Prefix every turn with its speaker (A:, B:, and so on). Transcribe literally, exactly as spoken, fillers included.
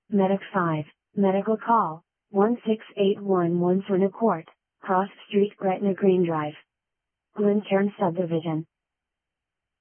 A: Medic five, Medical Call, one six eight one one Furna Court, Cross Street, Gretna Green Drive. Glencairn Subdivision.